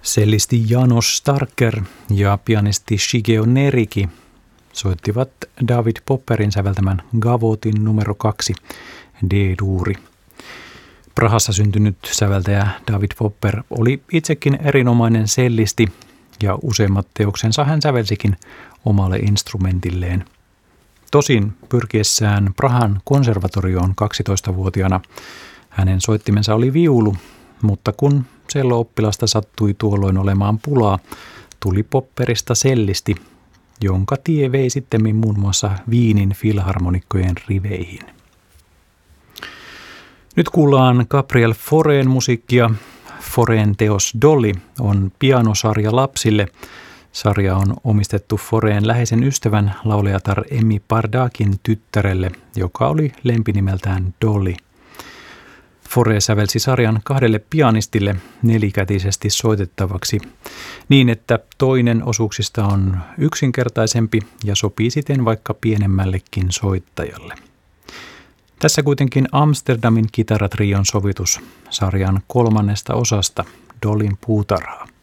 Cellisti János Starker ja pianisti Shigeo Neriki soittivat David Popperin säveltämän Gavotin numero 2 D-duuri. Prahassa syntynyt säveltäjä David Popper oli itsekin erinomainen cellisti ja useimmat teoksensa hän sävelsikin omalle instrumentilleen. Tosin pyrkiessään Prahan konservatorioon 12-vuotiaana hänen soittimensa oli viulu, mutta kun cello-oppilasta sattui tuolloin olemaan pulaa, tuli Popperista cellisti, jonka tie vei sittemmin muun muassa Wienin filharmonikkojen riveihin. Nyt kuullaan Gabriel Faurén musiikkia. Faurén teos Dolly on pianosarja lapsille. Sarja on omistettu Faurén läheisen ystävän laulajatar Emmy Pardakin tyttärelle, joka oli lempinimeltään Dolly. Fauré sävelsi sarjan 2 pianistille nelikätisesti soitettavaksi niin, että toinen osuuksista on yksinkertaisempi ja sopii siten vaikka pienemmällekin soittajalle. Tässä kuitenkin Amsterdamin kitaratrion sovitus sarjan 3. osasta Dollyn puutarhaa.